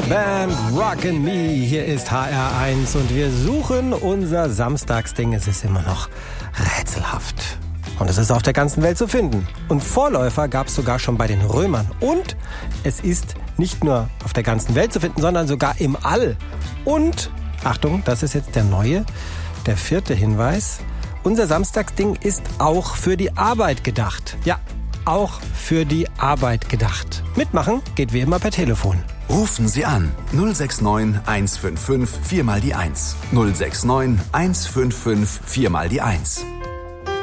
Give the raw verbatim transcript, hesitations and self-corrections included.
Band Rockin' Me. Hier ist H R eins und wir suchen unser Samstagsding. Es ist immer noch rätselhaft. Und es ist auf der ganzen Welt zu finden. Und Vorläufer gab es sogar schon bei den Römern. Und es ist nicht nur auf der ganzen Welt zu finden, sondern sogar im All. Und, Achtung, das ist jetzt der neue, der vierte Hinweis. Unser Samstagsding ist auch für die Arbeit gedacht. Ja, auch für die Arbeit gedacht. Mitmachen geht wie immer per Telefon. Rufen Sie an null sechs neun eins fünf fünf vier mal die eins. null sechs neun eins fünf fünf vier mal die eins.